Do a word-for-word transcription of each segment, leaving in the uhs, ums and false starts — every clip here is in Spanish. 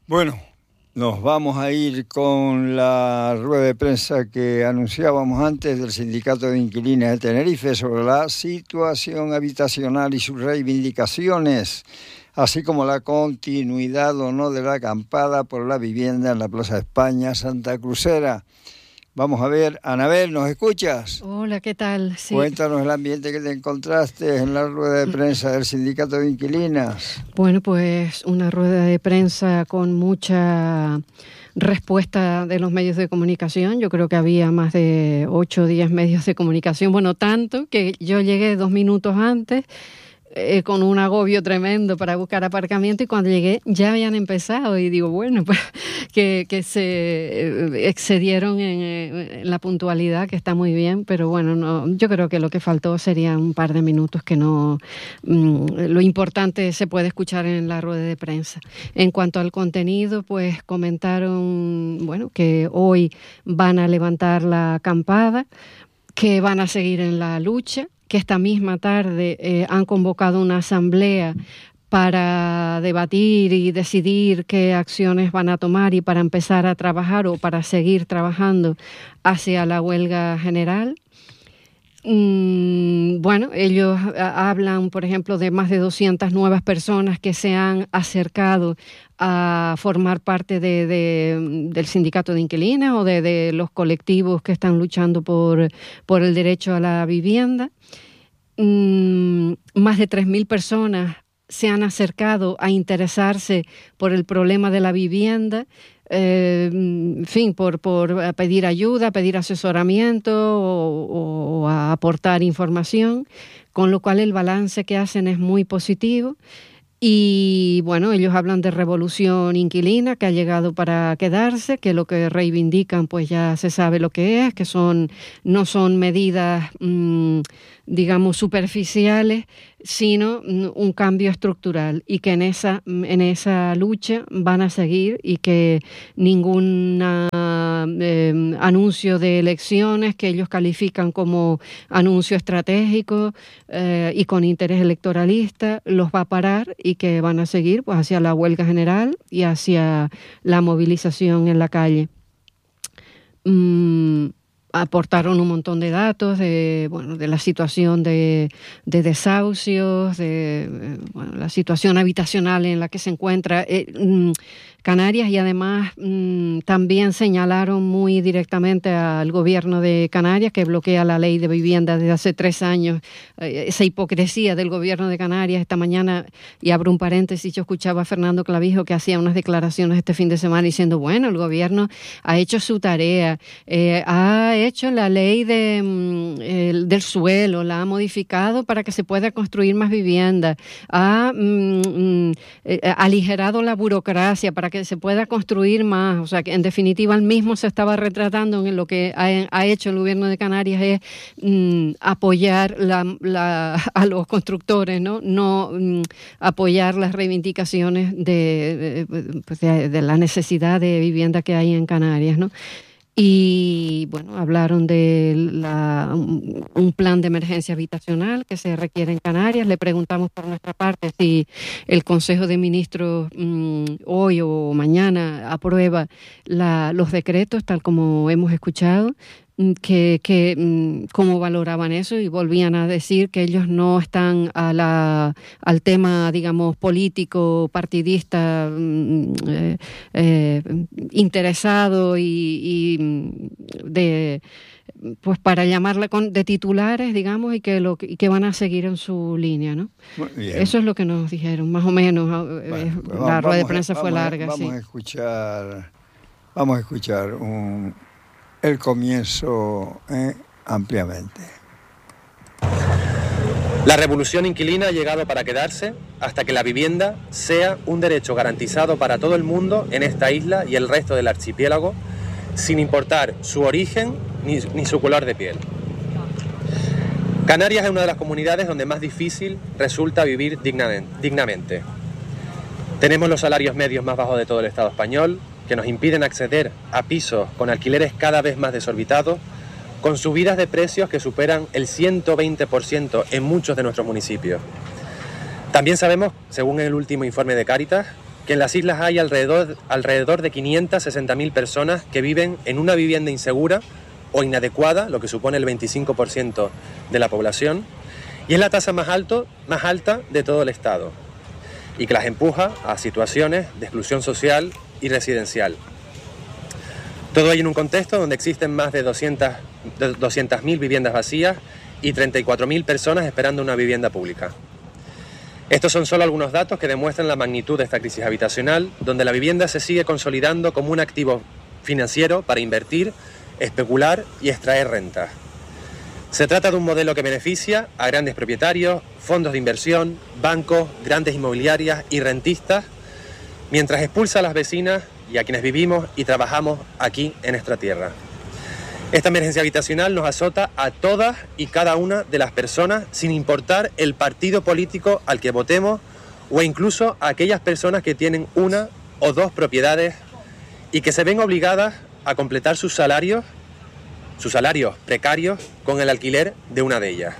Bueno, nos vamos a ir con la rueda de prensa que anunciábamos antes del Sindicato de Inquilinos de Tenerife sobre la situación habitacional y sus reivindicaciones, así como la continuidad o no de la acampada por la vivienda en la Plaza España Santa Crucera. Vamos a ver, Anabel, ¿nos escuchas? Hola, ¿qué tal? Sí. Cuéntanos el ambiente que te encontraste en la rueda de prensa del Sindicato de Inquilinas. Bueno, pues una rueda de prensa con mucha respuesta de los medios de comunicación. Yo creo que había más de ocho o diez medios de comunicación. Bueno, tanto que yo llegué dos minutos antes eh, con un agobio tremendo para buscar aparcamiento, y cuando llegué ya habían empezado y digo, bueno, pues que, que se excedieron en, en la puntualidad, que está muy bien, pero bueno, no, yo creo que lo que faltó sería un par de minutos que no... Mmm, lo importante se puede escuchar en la rueda de prensa. En cuanto al contenido, pues comentaron, bueno, que hoy van a levantar la acampada, que van a seguir en la lucha, que esta misma tarde eh, han convocado una asamblea para debatir y decidir qué acciones van a tomar y para empezar a trabajar o para seguir trabajando hacia la huelga general. Mm, bueno, ellos hablan, por ejemplo, de más de doscientas nuevas personas que se han acercado a formar parte de, de, del sindicato de inquilinas o de, de los colectivos que están luchando por, por el derecho a la vivienda. Mm, más de tres mil personas se han acercado a interesarse por el problema de la vivienda, eh, en fin, por, por pedir ayuda, pedir asesoramiento o, o a aportar información, con lo cual el balance que hacen es muy positivo. Y bueno, ellos hablan de revolución inquilina que ha llegado para quedarse, que lo que reivindican pues ya se sabe lo que es, que son no son medidas mmm, digamos superficiales, sino un cambio estructural, y que en esa en esa lucha van a seguir, y que ningún eh, anuncio de elecciones que ellos califican como anuncio estratégico eh, y con interés electoralista los va a parar, y que van a seguir pues hacia la huelga general y hacia la movilización en la calle. Mm, aportaron un montón de datos de, bueno, de la situación de, de desahucios, de bueno, la situación habitacional en la que se encuentra eh, mm, Canarias, y además mmm, también señalaron muy directamente al gobierno de Canarias, que bloquea la ley de vivienda desde hace tres años. Eh, esa hipocresía del gobierno de Canarias. Esta mañana, y abro un paréntesis, yo escuchaba a Fernando Clavijo que hacía unas declaraciones este fin de semana diciendo, bueno, el gobierno ha hecho su tarea, eh, ha hecho la ley de, mm, el, del suelo, la ha modificado para que se pueda construir más vivienda, ha mm, mm, eh, aligerado la burocracia para que se pueda construir más. O sea, que en definitiva él mismo se estaba retratando en lo que ha, ha hecho el gobierno de Canarias es mm, apoyar la, la, a los constructores, no, no mm, apoyar las reivindicaciones de, de, pues de, de la necesidad de vivienda que hay en Canarias, ¿no? Y bueno, hablaron de la, un plan de emergencia habitacional que se requiere en Canarias. Le preguntamos por nuestra parte si el Consejo de Ministros mmm, hoy o mañana aprueba la, los decretos, tal como hemos escuchado, que, que cómo valoraban eso, y volvían a decir que ellos no están a la, al tema, digamos, político, partidista, eh, eh, interesado y, y de pues para llamarla con, de titulares, digamos, y que lo y que van a seguir en su línea, ¿no? Eso es lo que nos dijeron, más o menos. Bueno, pues la rueda de prensa a, fue vamos larga. A, vamos sí. a escuchar, vamos a escuchar un el comienzo eh, ampliamente. La revolución inquilina ha llegado para quedarse hasta que la vivienda sea un derecho garantizado para todo el mundo en esta isla y el resto del archipiélago, sin importar su origen ni, ni su color de piel. Canarias es una de las comunidades donde más difícil resulta vivir dignamente. Tenemos los salarios medios más bajos de todo el Estado español, que nos impiden acceder a pisos con alquileres cada vez más desorbitados, con subidas de precios que superan el ciento veinte por ciento en muchos de nuestros municipios. También sabemos, según el último informe de Cáritas, que en las islas hay alrededor, alrededor de quinientas sesenta mil personas que viven en una vivienda insegura o inadecuada, lo que supone el veinticinco por ciento de la población, y es la tasa más, alto, más alta de todo el Estado, y que las empuja a situaciones de exclusión social y residencial. Todo ello en un contexto donde existen más de doscientas mil viviendas vacías y treinta y cuatro mil personas esperando una vivienda pública. Estos son solo algunos datos que demuestran la magnitud de esta crisis habitacional, donde la vivienda se sigue consolidando como un activo financiero para invertir, especular y extraer renta. Se trata de un modelo que beneficia a grandes propietarios, fondos de inversión, bancos, grandes inmobiliarias y rentistas, mientras expulsa a las vecinas y a quienes vivimos y trabajamos aquí en nuestra tierra. Esta emergencia habitacional nos azota a todas y cada una de las personas, sin importar el partido político al que votemos o incluso a aquellas personas que tienen una o dos propiedades y que se ven obligadas a completar sus salarios, sus salarios precarios con el alquiler de una de ellas.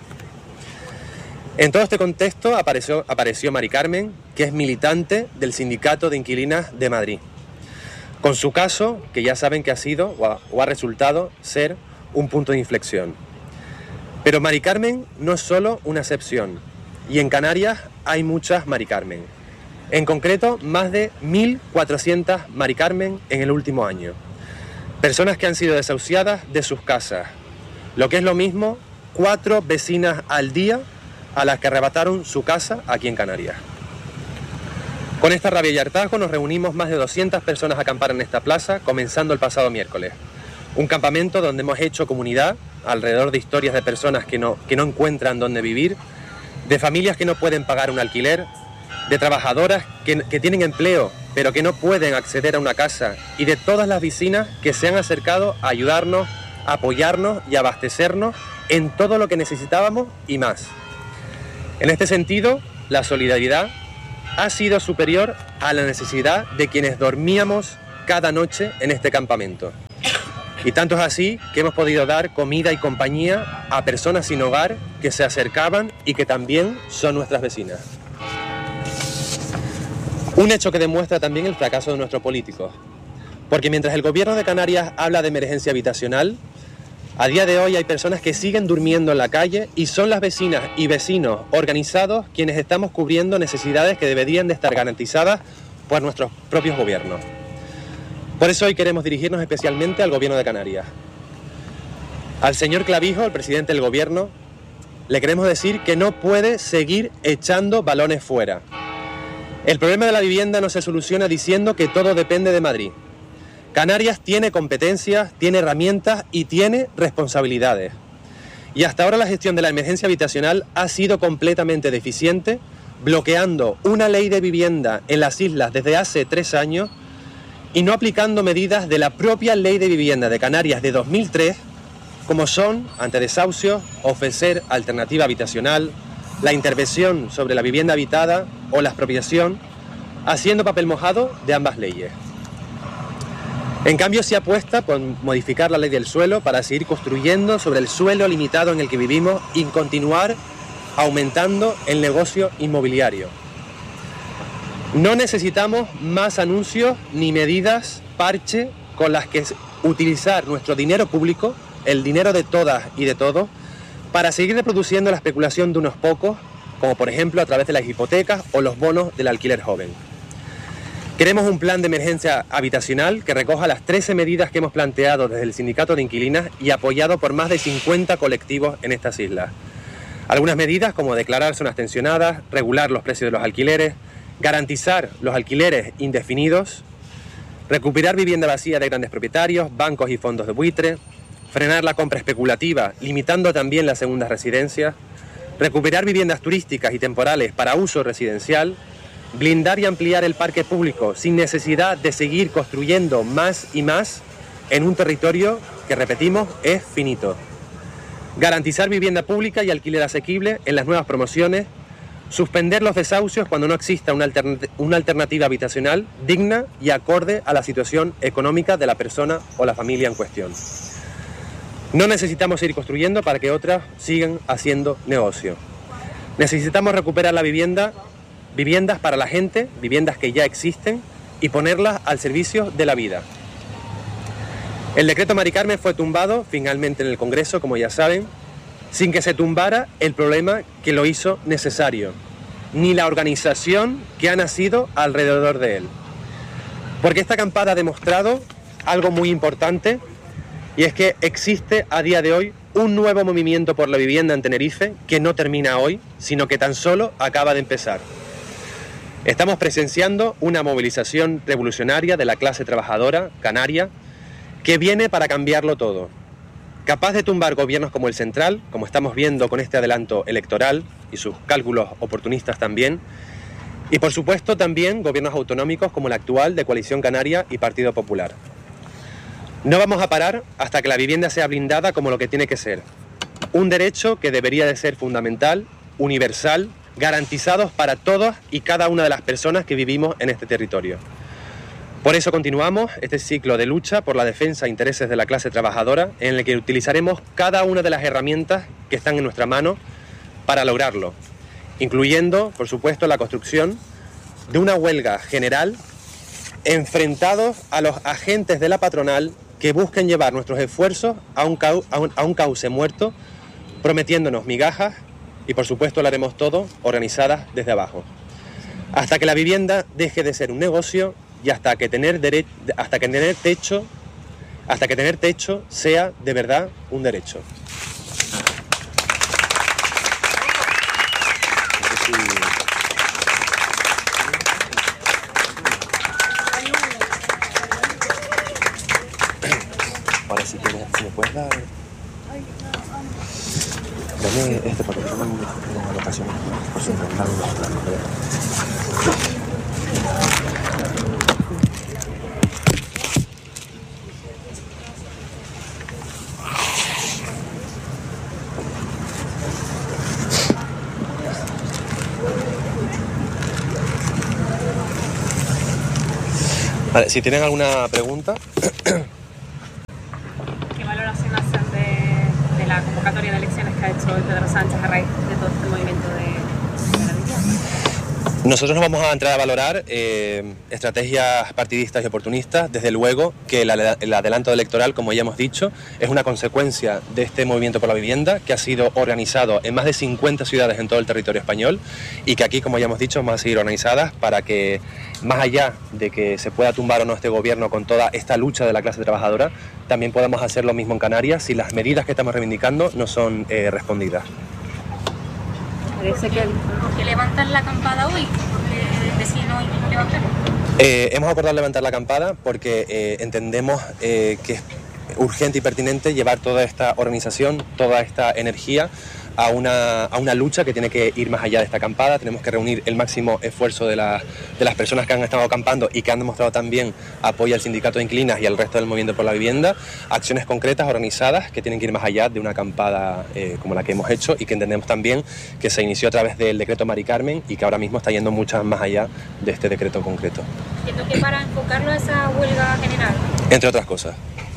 En todo este contexto apareció, apareció Mari Carmen, que es militante del Sindicato de Inquilinas de Madrid, con su caso, que ya saben que ha sido o ha, o ha resultado ser un punto de inflexión. Pero Mari Carmen no es solo una excepción, y en Canarias hay muchas Mari Carmen. En concreto, más de mil cuatrocientas Mari Carmen en el último año. Personas que han sido desahuciadas de sus casas. Lo que es lo mismo, cuatro vecinas al día a las que arrebataron su casa aquí en Canarias. Con esta rabia y hartazgo nos reunimos más de doscientas personas a acampar en esta plaza, comenzando el pasado miércoles. Un campamento donde hemos hecho comunidad, alrededor de historias de personas que no, que no encuentran dónde vivir, de familias que no pueden pagar un alquiler, de trabajadoras que, que tienen empleo pero que no pueden acceder a una casa, y de todas las vecinas que se han acercado a ayudarnos, a apoyarnos y a abastecernos en todo lo que necesitábamos y más. En este sentido, la solidaridad ha sido superior a la necesidad de quienes dormíamos cada noche en este campamento. Y tanto es así que hemos podido dar comida y compañía a personas sin hogar que se acercaban y que también son nuestras vecinas. Un hecho que demuestra también el fracaso de nuestros políticos, porque mientras el gobierno de Canarias habla de emergencia habitacional, a día de hoy hay personas que siguen durmiendo en la calle y son las vecinas y vecinos organizados quienes estamos cubriendo necesidades que deberían de estar garantizadas por nuestros propios gobiernos. Por eso hoy queremos dirigirnos especialmente al gobierno de Canarias. Al señor Clavijo, el presidente del gobierno, le queremos decir que no puede seguir echando balones fuera. El problema de la vivienda no se soluciona diciendo que todo depende de Madrid. Canarias tiene competencias, tiene herramientas y tiene responsabilidades. Y hasta ahora la gestión de la emergencia habitacional ha sido completamente deficiente, bloqueando una ley de vivienda en las islas desde hace tres años y no aplicando medidas de la propia ley de vivienda de Canarias de dos mil tres, como son, ante desahucios, ofrecer alternativa habitacional, la intervención sobre la vivienda habitada o la expropiación, haciendo papel mojado de ambas leyes. En cambio, se apuesta por modificar la ley del suelo para seguir construyendo sobre el suelo limitado en el que vivimos y continuar aumentando el negocio inmobiliario. No necesitamos más anuncios ni medidas parche con las que utilizar nuestro dinero público, el dinero de todas y de todos, para seguir reproduciendo la especulación de unos pocos, como por ejemplo a través de las hipotecas o los bonos del alquiler joven. Queremos un plan de emergencia habitacional que recoja las trece medidas que hemos planteado desde el Sindicato de Inquilinas y apoyado por más de cincuenta colectivos en estas islas. Algunas medidas como declarar zonas tensionadas, regular los precios de los alquileres, garantizar los alquileres indefinidos, recuperar vivienda vacía de grandes propietarios, bancos y fondos de buitre, frenar la compra especulativa, limitando también las segundas residencias, recuperar viviendas turísticas y temporales para uso residencial, blindar y ampliar el parque público sin necesidad de seguir construyendo más y más en un territorio que, repetimos, es finito. Garantizar vivienda pública y alquiler asequible en las nuevas promociones, suspender los desahucios cuando no exista una, altern- una alternativa habitacional digna y acorde a la situación económica de la persona o la familia en cuestión. No necesitamos seguir construyendo para que otras sigan haciendo negocio. Necesitamos recuperar la vivienda viviendas para la gente, viviendas que ya existen, y ponerlas al servicio de la vida. El decreto Mari Carmen fue tumbado finalmente en el Congreso, como ya saben, sin que se tumbara el problema que lo hizo necesario, ni la organización que ha nacido alrededor de él. Porque esta acampada ha demostrado algo muy importante, y es que existe a día de hoy un nuevo movimiento por la vivienda en Tenerife que no termina hoy, sino que tan solo acaba de empezar. Estamos presenciando una movilización revolucionaria de la clase trabajadora canaria que viene para cambiarlo todo, capaz de tumbar gobiernos como el central, como estamos viendo con este adelanto electoral y sus cálculos oportunistas también, y por supuesto también gobiernos autonómicos como el actual de Coalición Canaria y Partido Popular. No vamos a parar hasta que la vivienda sea blindada como lo que tiene que ser, un derecho que debería de ser fundamental, universal, garantizados para todas y cada una de las personas que vivimos en este territorio. Por eso continuamos este ciclo de lucha por la defensa de intereses de la clase trabajadora, en el que utilizaremos cada una de las herramientas que están en nuestra mano para lograrlo, incluyendo, por supuesto, la construcción de una huelga general enfrentados a los agentes de la patronal que busquen llevar nuestros esfuerzos a un, cau a un, a un cauce muerto, prometiéndonos migajas, y por supuesto lo haremos todo organizadas desde abajo, hasta que la vivienda deje de ser un negocio y hasta que tener dere hasta que tener techo hasta que tener techo sea de verdad un derecho. Ahora si quieres, si me puedes dar, dame este para que tengan una anotación por si no algo. Vale, si tienen alguna pregunta. ¿Qué valoración hacen de, de la convocatoria de elecciones que ha hecho Pedro Sánchez a raíz de todo este movimiento de, de la vivienda? Nosotros no vamos a entrar a valorar eh, estrategias partidistas y oportunistas. Desde luego que el, el adelanto electoral, como ya hemos dicho, es una consecuencia de este movimiento por la vivienda que ha sido organizado en más de cincuenta ciudades en todo el territorio español, y que aquí, como ya hemos dicho, vamos a seguir organizadas para que, más allá de que se pueda tumbar o no este gobierno con toda esta lucha de la clase trabajadora, también podamos hacer lo mismo en Canarias si las medidas que estamos reivindicando no son eh, respondidas. Parece que ¿por qué levantan la acampada hoy? ¿Por qué deciden hoy levantar? Eh, hemos acordado levantar la acampada porque eh, entendemos eh, que es urgente y pertinente llevar toda esta organización, toda esta energía a una, a una lucha que tiene que ir más allá de esta acampada. Tenemos que reunir el máximo esfuerzo de, la, de las personas que han estado acampando y que han demostrado también apoyo al sindicato de inquilinas y al resto del movimiento por la vivienda. Acciones concretas, organizadas, que tienen que ir más allá de una acampada eh, como la que hemos hecho, y que entendemos también que se inició a través del decreto Mari Carmen y que ahora mismo está yendo muchas más allá de este decreto concreto. Entiendo que para enfocarlo a esa huelga general. Entre otras cosas.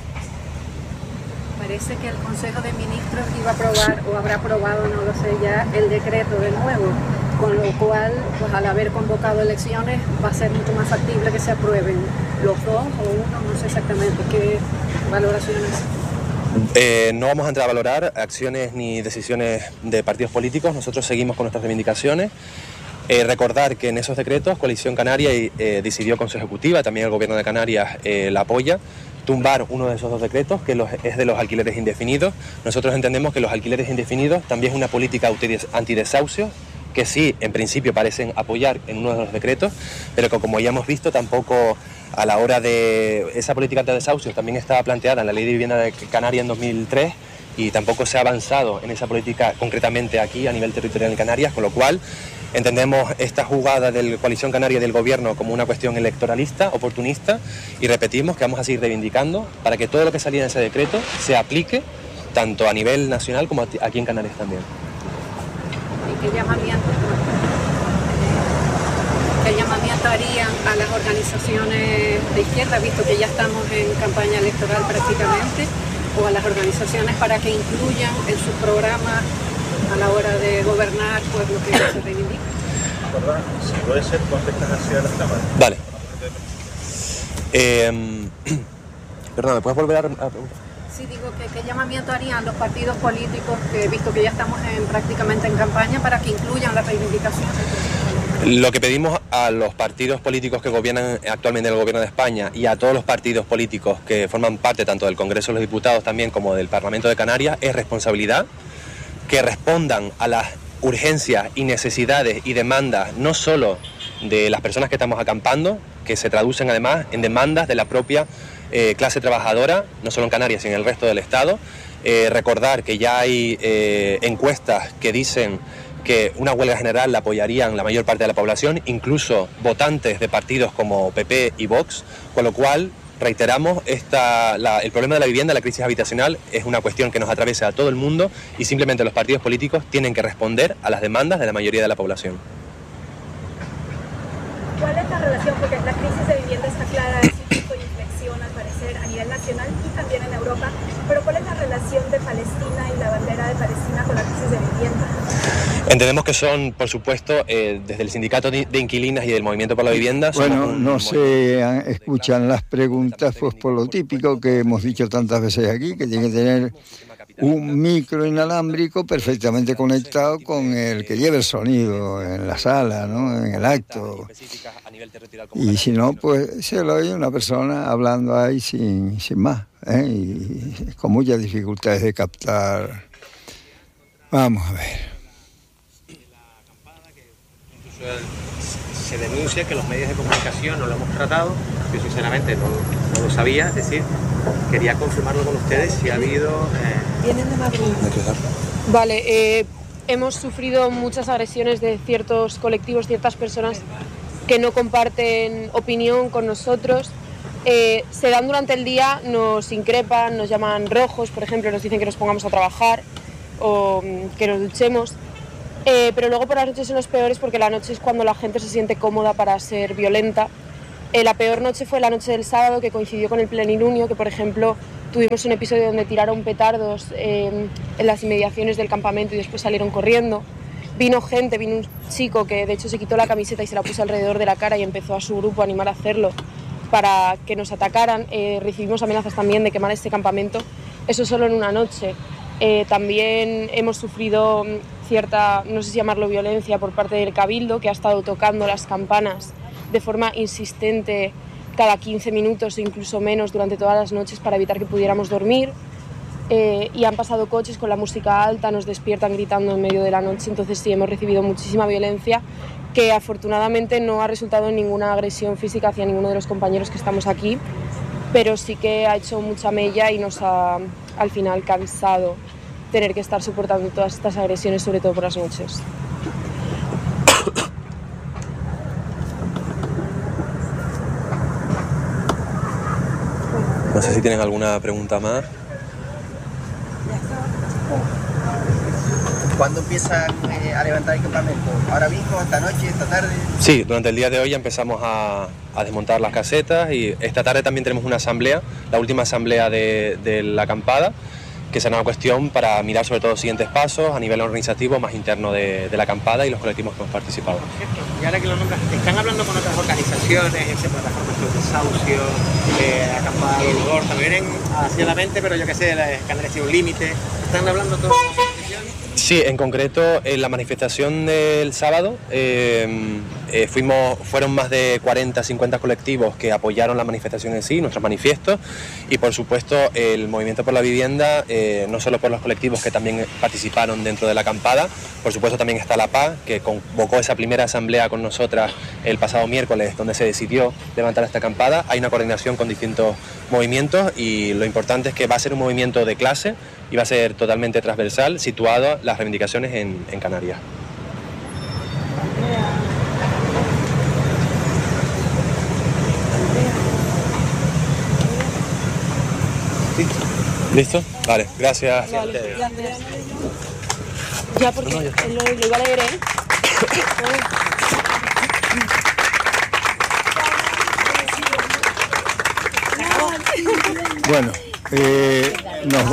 Parece que el Consejo de Ministros iba a aprobar, o habrá aprobado, no lo sé ya, el decreto de nuevo, con lo cual, pues al haber convocado elecciones, va a ser mucho más factible que se aprueben los dos o uno, no sé exactamente qué valoraciones. Eh, no vamos a entrar a valorar acciones ni decisiones de partidos políticos. Nosotros seguimos con nuestras reivindicaciones. Eh, recordar que en esos decretos Coalición Canaria eh, decidió con su ejecutiva, también el Gobierno de Canarias eh, la apoya, tumbar uno de esos dos decretos, que los, es de los alquileres indefinidos. Nosotros entendemos que los alquileres indefinidos también es una política antidesahucio, que sí, en principio parecen apoyar en uno de los decretos, pero que, como ya hemos visto, tampoco a la hora de esa política antidesahucio también estaba planteada en la Ley de Vivienda de Canarias en dos mil tres, y tampoco se ha avanzado en esa política concretamente aquí a nivel territorial en Canarias, con lo cual entendemos esta jugada de la Coalición Canaria y del Gobierno como una cuestión electoralista, oportunista, y repetimos que vamos a seguir reivindicando para que todo lo que salía en ese decreto se aplique tanto a nivel nacional como aquí en Canarias también. ¿Y qué llamamiento, qué llamamiento harían a las organizaciones de izquierda, visto que ya estamos en campaña electoral prácticamente, o a las organizaciones para que incluyan en sus programas a la hora de gobernar pues lo que se reivindica? recordar, si puede ser, contestas hacia las cámaras. Vale. Eh, perdón, ¿me puedes volver a preguntar? Sí, digo que qué llamamiento harían los partidos políticos, que he visto que ya estamos en, prácticamente en campaña, para que incluyan las reivindicaciones. Lo que pedimos a los partidos políticos que gobiernan actualmente en el gobierno de España y a todos los partidos políticos que forman parte tanto del Congreso de los Diputados también como del Parlamento de Canarias es responsabilidad, que respondan a las urgencias y necesidades y demandas no solo de las personas que estamos acampando, que se traducen además en demandas de la propia eh, clase trabajadora, no solo en Canarias sino en el resto del Estado. Eh, recordar que ya hay eh, encuestas que dicen que una huelga general la apoyarían la mayor parte de la población, incluso votantes de partidos como P P y Vox, con lo cual, reiteramos, esta, la, el problema de la vivienda, la crisis habitacional, es una cuestión que nos atraviesa a todo el mundo y simplemente los partidos políticos tienen que responder a las demandas de la mayoría de la población. ¿Cuál es la relación? Porque la crisis de vivienda está clara, es un punto de inflexión al parecer a nivel nacional y también en Europa, pero ¿cuál es la relación de Palestina y la bandera de Palestina con la crisis de vivienda? Entendemos que son, por supuesto, eh, desde el Sindicato de Inquilinas y del Movimiento por la Vivienda... Bueno, un, no un se escuchan las preguntas pues por lo típico que hemos dicho tantas veces aquí, que tiene que tener un micro inalámbrico perfectamente conectado con el que lleve el sonido en la sala, ¿no? En el acto. Y si no, pues se lo oye una persona hablando ahí sin, sin más, ¿eh? Y con muchas dificultades de captar. Vamos a ver. Se denuncia que los medios de comunicación no lo hemos tratado. Yo sinceramente no, no lo sabía, es decir, quería confirmarlo con ustedes si ha habido... Eh... Vienen de Madrid. Vale, eh, hemos sufrido muchas agresiones de ciertos colectivos, ciertas personas que no comparten opinión con nosotros. Eh, se dan durante el día, nos increpan, nos llaman rojos, por ejemplo, nos dicen que nos pongamos a trabajar o que nos duchemos. Eh, pero luego por las noches son los peores porque la noche es cuando la gente se siente cómoda para ser violenta. Eh, la peor noche fue la noche del sábado, que coincidió con el plenilunio, que por ejemplo tuvimos un episodio donde tiraron petardos eh, en las inmediaciones del campamento y después salieron corriendo. Vino gente, vino un chico que de hecho se quitó la camiseta y se la puso alrededor de la cara y empezó a su grupo a animar a hacerlo para que nos atacaran. Eh, recibimos amenazas también de quemar este campamento, eso solo en una noche. Eh, también hemos sufrido cierta, no sé si llamarlo violencia, por parte del Cabildo, que ha estado tocando las campanas de forma insistente cada quince minutos o incluso menos durante todas las noches para evitar que pudiéramos dormir. Eh, y han pasado coches con la música alta, nos despiertan gritando en medio de la noche, entonces sí, hemos recibido muchísima violencia que afortunadamente no ha resultado en ninguna agresión física hacia ninguno de los compañeros que estamos aquí, pero sí que ha hecho mucha mella y nos ha al final cansado tener que estar soportando todas estas agresiones, sobre todo por las noches. No sé si tienen alguna pregunta más. ¿Cuándo empiezan eh, a levantar el campamento? ¿Ahora mismo, esta noche, esta tarde? Sí, durante el día de hoy ya empezamos a, a desmontar las casetas y esta tarde también tenemos una asamblea, la última asamblea de, de la acampada, que será una cuestión para mirar sobre todo los siguientes pasos a nivel organizativo más interno de, de la acampada y los colectivos que hemos participado. Por cierto, y ahora que lo nombras, ¿están hablando con otras organizaciones, este, plataformas de desahucio, eh, acampada de Gorta? Me vienen hacia la mente, pero yo qué sé, la Canarias tiene un límite. ¿Están hablando todas las organizaciones? Sí, en concreto en la manifestación del sábado eh, eh, fuimos, fueron más de cuarenta, cincuenta colectivos que apoyaron la manifestación en sí, nuestros manifiestos, y por supuesto el Movimiento por la Vivienda, eh, no solo por los colectivos que también participaron dentro de la acampada, por supuesto también está la P A, que convocó esa primera asamblea con nosotras el pasado miércoles, donde se decidió levantar esta acampada. Hay una coordinación con distintos movimientos y lo importante es que va a ser un movimiento de clase y va a ser totalmente transversal, situado las reivindicaciones en, en Canarias. ¿Listo? Vale, gracias. Vale, ya porque no, no, ya. Lo, lo iba a leer, ¿eh? Bueno, eh, nos